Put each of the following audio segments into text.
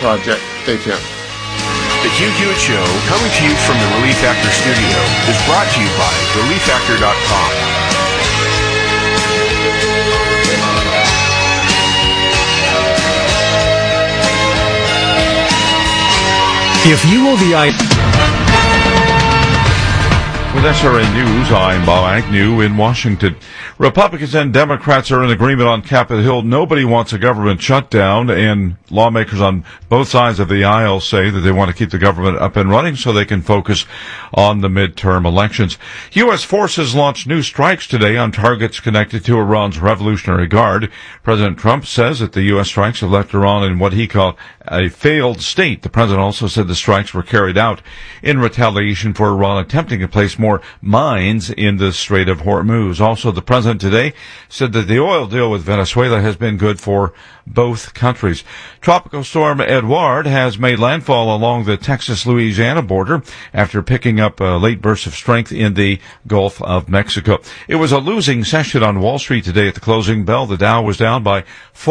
project. Stay tuned. The Hugh Hewitt Show, coming to you from the Relief Factor studio, is brought to you by ReliefFactor.com. If you owe the With SRN News, I'm Bob Agnew in Washington. Republicans and Democrats are in agreement on Capitol Hill. Nobody wants a government shutdown, and lawmakers on both sides of the aisle say that they want to keep the government up and running so they can focus on the midterm elections. U.S. forces launched new strikes today on targets connected to Iran's Revolutionary Guard. President Trump says that the U.S. strikes have left Iran in what he called a failed state. The president also said the strikes were carried out in retaliation for Iran attempting to place more mines in the Strait of Hormuz. Also, the president today said that the oil deal with Venezuela has been good for both countries. Tropical storm Edouard has made landfall along the Texas-Louisiana border after picking up a late burst of strength in the Gulf of Mexico. It was a losing session on Wall Street today at the closing bell. The Dow was down by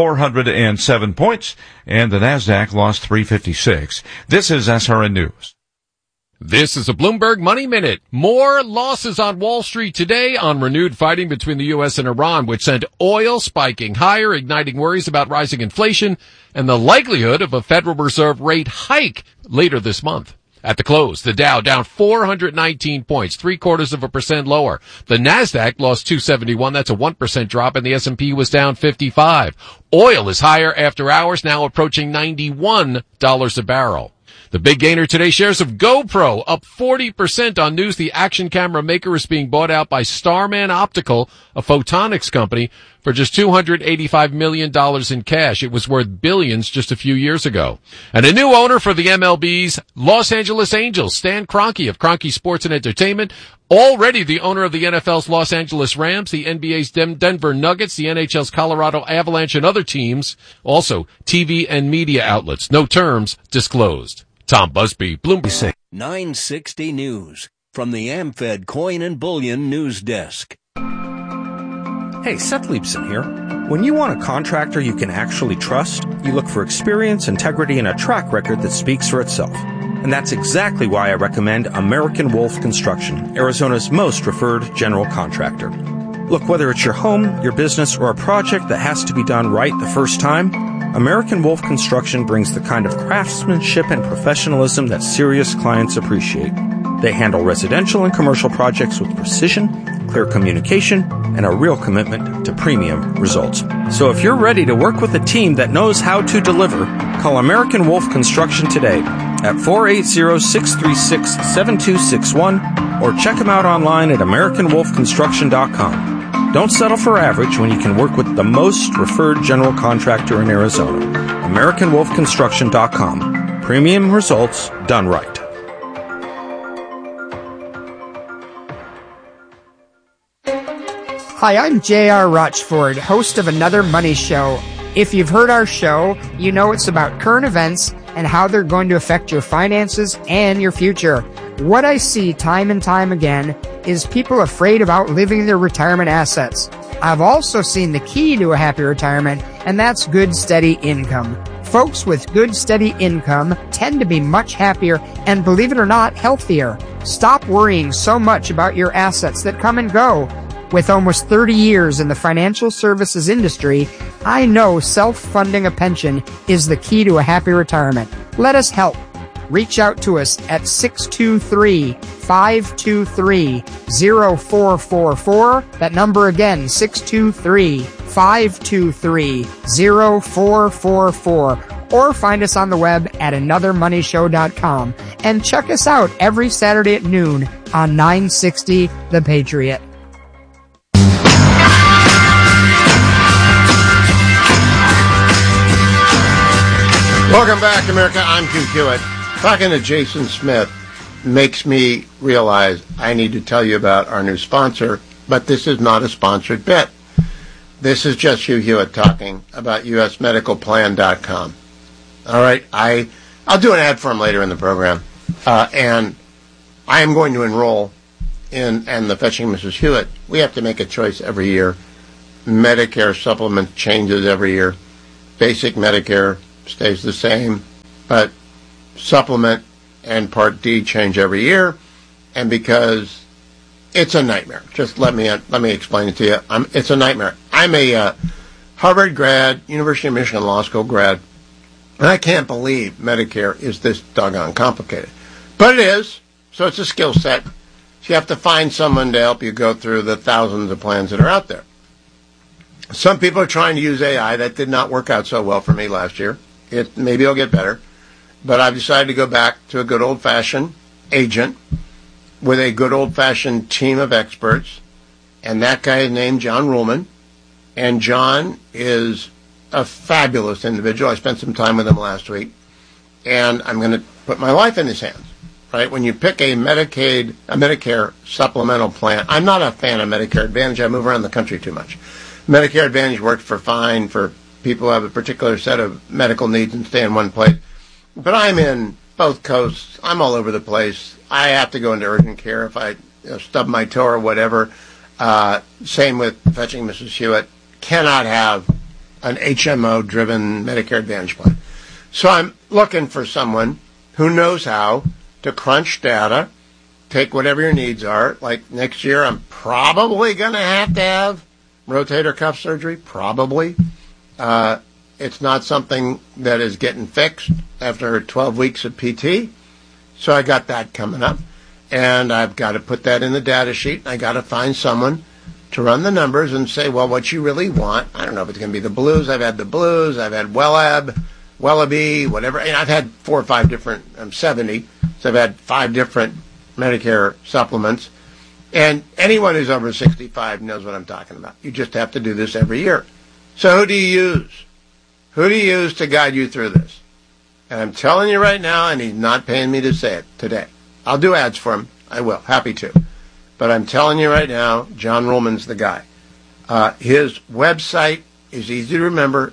407 points, and the Nasdaq lost 356. This is SRN News. This is a Bloomberg Money Minute. More losses on Wall Street today on renewed fighting between the U.S. and Iran, which sent oil spiking higher, igniting worries about rising inflation and the likelihood of a Federal Reserve rate hike later this month. At the close, the Dow down 419 points, 0.75% lower. The Nasdaq lost 271. That's a 1% drop, and the S&P was down 55. Oil is higher after hours, now approaching $91 a barrel. The big gainer today, shares of GoPro up 40% on news the action camera maker is being bought out by Starman Optical, a photonics company, for just $285 million in cash. It was worth billions just a few years ago. And a new owner for the MLB's Los Angeles Angels, Stan Kroenke of Kroenke Sports and Entertainment, already the owner of the NFL's Los Angeles Rams, the NBA's Denver Nuggets, the NHL's Colorado Avalanche, and other teams. Also, TV and media outlets. No terms disclosed. Tom Busby, Bloomberg. 960 News from the AmFed Coin and Bullion News Desk. Hey, Seth Leibson here. When you want a contractor you can actually trust, you look for experience, integrity, and a track record that speaks for itself. And that's exactly why I recommend American Wolf Construction, Arizona's most referred general contractor. Look, whether it's your home, your business, or a project that has to be done right the first time, American Wolf Construction brings the kind of craftsmanship and professionalism that serious clients appreciate. They handle residential and commercial projects with precision, clear communication, and a real commitment to premium results. So if you're ready to work with a team that knows how to deliver, call American Wolf Construction today at 480-636-7261 or check them out online at AmericanWolfConstruction.com. Don't settle for average when you can work with the most referred general contractor in Arizona. AmericanWolfConstruction.com. Premium results done right. Hi, I'm J.R. Rochford, host of Another Money Show. If you've heard our show, you know it's about current events and how they're going to affect your finances and your future. What I see time and time again is people afraid of outliving their retirement assets. I've also seen the key to a happy retirement, and that's good, steady income. Folks with good, steady income tend to be much happier and, believe it or not, healthier. Stop worrying so much about your assets that come and go. With almost 30 years in the financial services industry, I know self-funding a pension is the key to a happy retirement. Let us help. Reach out to us at 623-523-0444. That number again, 623-523-0444. Or find us on the web at anothermoneyshow.com. And check us out every Saturday at noon on 960 The Patriot. Welcome back, America. I'm Hugh Hewitt. Talking to Jason Smith makes me realize I need to tell you about our new sponsor, but this is not a sponsored bit. This is just Hugh Hewitt talking about usmedicalplan.com. All right, I'll do an ad for him later in the program, and I am going to enroll in and the Fetching Mrs. Hewitt. We have to make a choice every year. Medicare supplement changes every year. Basic Medicare stays the same. but supplement and Part D change every year, and because it's a nightmare. Just let me explain it to you. It's a nightmare. I'm a Harvard grad, University of Michigan Law School grad, and I can't believe Medicare is this doggone complicated. But it is, so it's a skill set. So you have to find someone to help you go through the thousands of plans that are out there. Some people are trying to use AI. That did not work out so well for me last year. Maybe it'll get better. But I've decided to go back to a good old-fashioned agent with a good old-fashioned team of experts. And that guy is named John Ruhlman. And John is a fabulous individual. I spent some time with him last week. And I'm going to put my life in his hands. Right? When you pick a Medicare supplemental plan, I'm not a fan of Medicare Advantage. I move around the country too much. Medicare Advantage works fine for people who have a particular set of medical needs and stay in one place. But I'm in both coasts. I'm all over the place. I have to go into urgent care if I stub my toe or whatever. Same with fetching Mrs. Hewitt. Cannot have an HMO-driven Medicare Advantage plan. So I'm looking for someone who knows how to crunch data, take whatever your needs are. Like next year, I'm probably going to have rotator cuff surgery. Probably. It's not something that is getting fixed after 12 weeks of PT. So I got that coming up. And I've got to put that in the data sheet. I got to find someone to run the numbers and say, well, what you really want. I don't know if it's going to be the Blues. I've had the Blues. I've had Wellaby, whatever. And I've had 4 or 5 different, I'm 70. So I've had 5 different Medicare supplements. And anyone who's over 65 knows what I'm talking about. You just have to do this every year. So who do you use? Who do you use to guide you through this? And I'm telling you right now, and he's not paying me to say it today. I'll do ads for him. I will. Happy to. But I'm telling you right now, John Ruhlman's the guy. His website is easy to remember,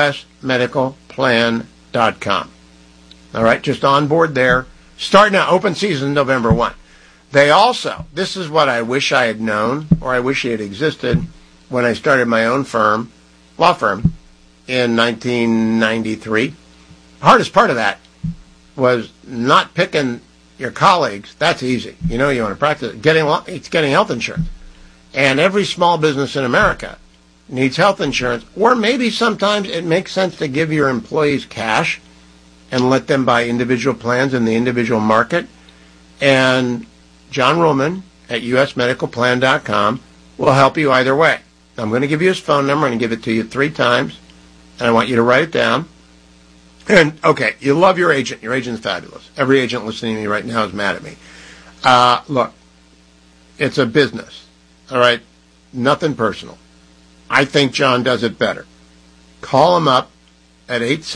usmedicalplan.com. All right, just on board there. Start now. Open season November 1. They also, this is what I wish I had known, or I wish it had existed, when I started my own law firm, in 1993. The hardest part of that was not picking your colleagues. That's easy. You want to practice it. It's getting health insurance. And every small business in America needs health insurance. Or maybe sometimes it makes sense to give your employees cash and let them buy individual plans in the individual market. And John Ruhlman at usmedicalplan.com will help you either way. I'm going to give you his phone number. I'm going to give it to you 3 times. And I want you to write it down. And, okay, you love your agent. Your agent's fabulous. Every agent listening to me right now is mad at me. Look, it's a business, all right? Nothing personal. I think John does it better. Call him up at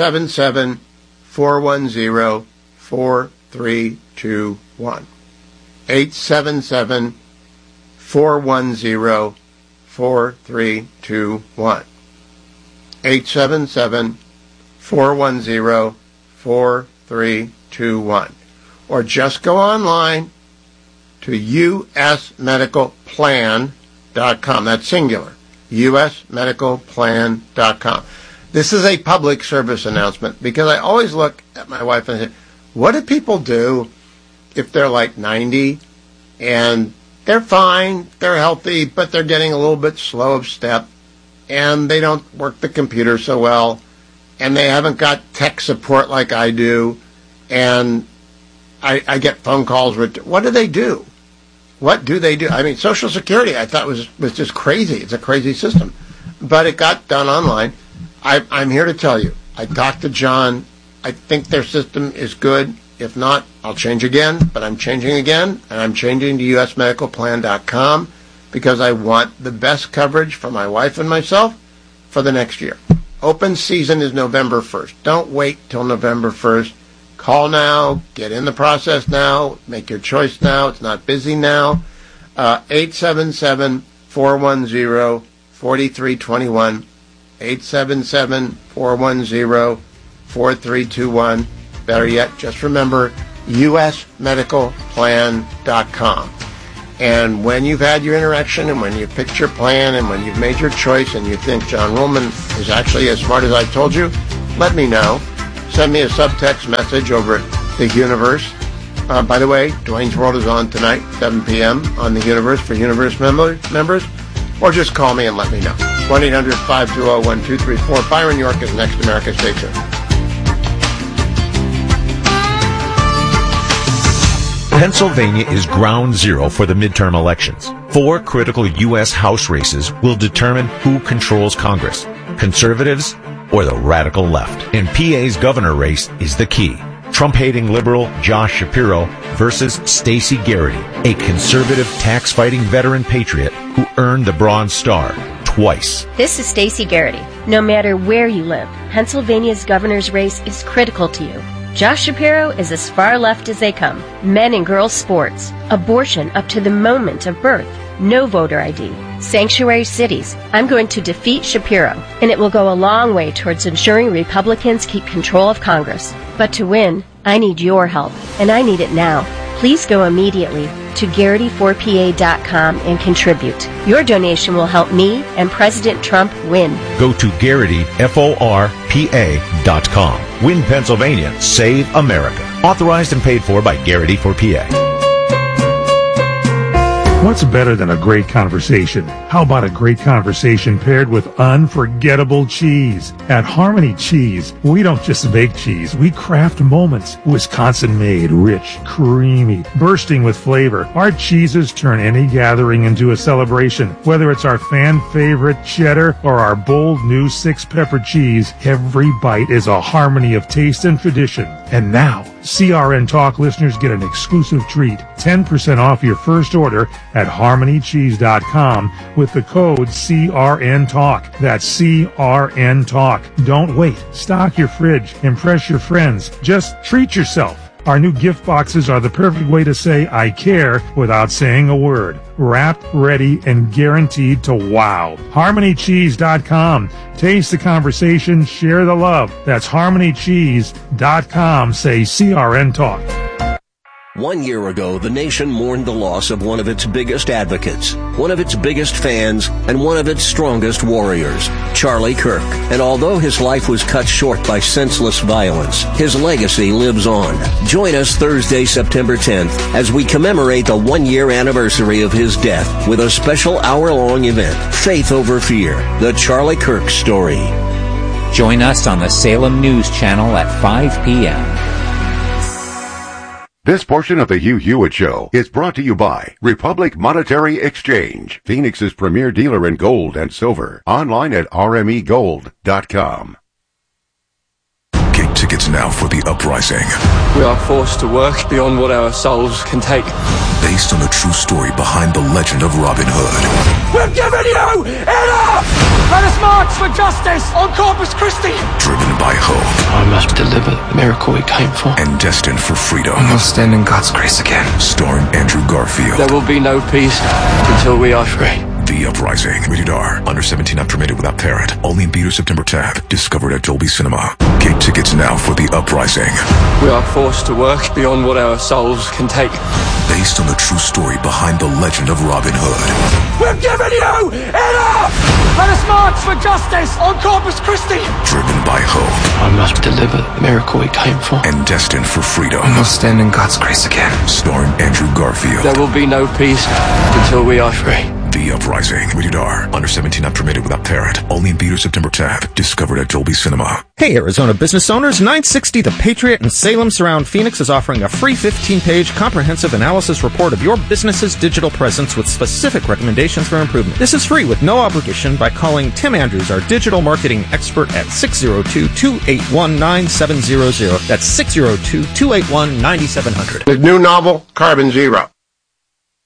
877-410-4321. 877-410-4321. 877-410-4321. Or just go online to usmedicalplan.com. That's singular. usmedicalplan.com. This is a public service announcement because I always look at my wife and say, what do people do if they're like 90 and they're fine, they're healthy, but they're getting a little bit slow of step and they don't work the computer so well and they haven't got tech support like I do, and I get phone calls. What do they do? What do they do? I mean, Social Security I thought was just crazy. It's a crazy system. But it got done online. I'm here to tell you, I talked to John. I think their system is good. If not, I'll change again. But I'm changing again, and I'm changing to usmedicalplan.com because I want the best coverage for my wife and myself for the next year. Open season is November 1st. Don't wait till November 1st. Call now. Get in the process now. Make your choice now. It's not busy now. 877-410-4321. 877-410-4321. Better yet, just remember, usmedicalplan.com. And when you've had your interaction and when you've picked your plan and when you've made your choice and you think John Ruhlman is actually as smart as I told you, let me know. send me a subtext message over at The Universe. By the way, Dwayne's World is on tonight, 7 p.m. on The Universe for Universe members. Or just call me and let me know. 1-800-520-1234. Byron York is next. America. Stay tuned. Pennsylvania is ground zero for the midterm elections. 4 critical U.S. House races will determine who controls Congress, conservatives or the radical left. And PA's governor race is the key. Trump-hating liberal Josh Shapiro versus Stacey Garrity, a conservative tax-fighting veteran patriot who earned the Bronze Star twice. This is Stacey Garrity. No matter where you live, Pennsylvania's governor's race is critical to you. Josh Shapiro is as far left as they come. Men and girls sports, abortion up to the moment of birth, no voter ID, sanctuary cities. I'm going to defeat Shapiro, and it will go a long way towards ensuring Republicans keep control of Congress. But to win, I need your help, and I need it now. Please go immediately to Garrity4PA.com and contribute. Your donation will help me and President Trump win. Go to GarrityForPA.com. Win Pennsylvania. Save America. Authorized and paid for by Garrity4PA. What's better than a great conversation? How about a great conversation paired with unforgettable cheese? At Harmony Cheese, we don't just make cheese, we craft moments. Wisconsin-made, rich, creamy, bursting with flavor. Our cheeses turn any gathering into a celebration. Whether it's our fan-favorite cheddar or our bold new 6-pepper cheese, every bite is a harmony of taste and tradition. And now, CRN Talk listeners get an exclusive treat, 10% off your first order at HarmonyCheese.com with the code CRN Talk. That's CRN Talk. Don't wait. Stock your fridge. Impress your friends. Just treat yourself. Our new gift boxes are the perfect way to say I care without saying a word. Wrapped, ready, and guaranteed to wow. HarmonyCheese.com. Taste the conversation, share the love. That's HarmonyCheese.com. Say CRN Talk. 1 year ago, the nation mourned the loss of one of its biggest advocates, one of its biggest fans, and one of its strongest warriors, Charlie Kirk. And although his life was cut short by senseless violence, his legacy lives on. Join us Thursday, September 10th, as we commemorate the 1-year anniversary of his death with a special hour-long event, Faith Over Fear, the Charlie Kirk story. Join us on the Salem News Channel at 5 p.m. This portion of the Hugh Hewitt Show is brought to you by Republic Monetary Exchange, Phoenix's premier dealer in gold and silver. Online at rmegold.com. Get tickets now for The Uprising. We are forced to work beyond what our souls can take. Based on the true story behind the legend of Robin Hood. We've given you enough! Let us march for justice on Corpus Christi! Driven by hope. I must deliver the miracle we came for. And destined for freedom. I must stand in God's grace again. Starring Andrew Garfield. There will be no peace until we are free. The Uprising. Rated R. Under 17 not permitted without parent. Only in theaters September 10th. Discovered at Dolby Cinema. Get tickets now for The Uprising. We are forced to work beyond what our souls can take. Based on the true story behind the legend of Robin Hood. We've given you enough! Let us march for justice on Corpus Christi! Driven by hope. I must deliver the miracle we came for. And destined for freedom. I must stand in God's grace again. Starring Andrew Garfield. There will be no peace until we are free. The Uprising. Rated R. Under 17 not permitted without parent. Only in theaters September 10th. Discovered at Dolby Cinema. Hey, Arizona business owners. 960 The Patriot in Salem Surround Phoenix is offering a free 15-page comprehensive analysis report of your business's digital presence with specific recommendations for improvement. This is free with no obligation by calling Tim Andrews, our digital marketing expert, at 602-281-9700. That's 602-281-9700. His new novel, Carbon Zero.